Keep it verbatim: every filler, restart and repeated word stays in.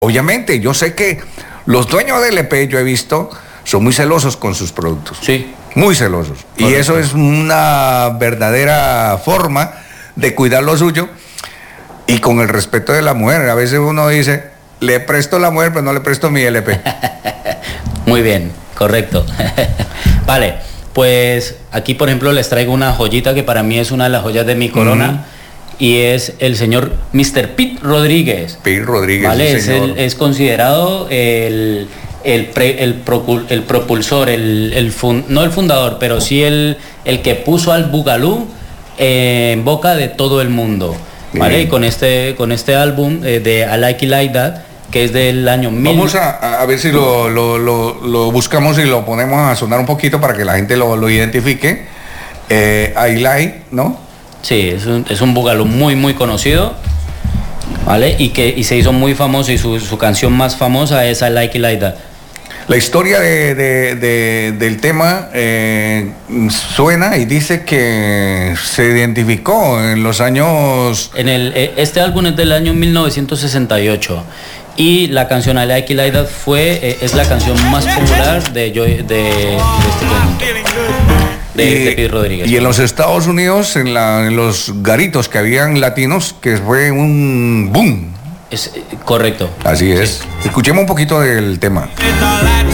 Obviamente, yo sé que los dueños de L P, yo he visto, son muy celosos con sus productos. Sí. Muy celosos. Correcto. Y eso es una verdadera forma de cuidar lo suyo y con el respeto de la mujer. A veces uno dice, le presto la mujer, pero no le presto mi L P. Muy bien, correcto. Vale, pues aquí por ejemplo les traigo una joyita que para mí es una de las joyas de mi corona. Uh-huh. Y es el señor mister Pete Rodríguez. Pete Rodríguez, ¿vale? Sí, es, el, es considerado el, el, pre, el, procul, el propulsor, el, el fun, no el fundador, pero sí el, el que puso al Boogaloo eh, en boca de todo el mundo. ¿Vale? Bien. Y con este, con este álbum eh, de I Like It Like That, que es del año mil... Vamos a, a ver si lo, lo, lo, lo buscamos y lo ponemos a sonar un poquito para que la gente lo, lo identifique. Eh, I Like, ¿no? Sí, es un, es un Boogaloo muy muy conocido, ¿vale? Y que y se hizo muy famoso y su, su canción más famosa es I Like It Like That. La historia de, de, de, del tema eh, suena y dice que se identificó en los años... En el, este álbum es del año mil novecientos sesenta y ocho y la canción I Like It Like That fue, eh, es la canción más popular de, de, de, de este conjunto. De, y, de Pete Rodríguez. Y en los Estados Unidos, en, la, en los garitos que habían latinos, que fue un boom. Es correcto. Así es. Sí. Escuchemos un poquito del tema.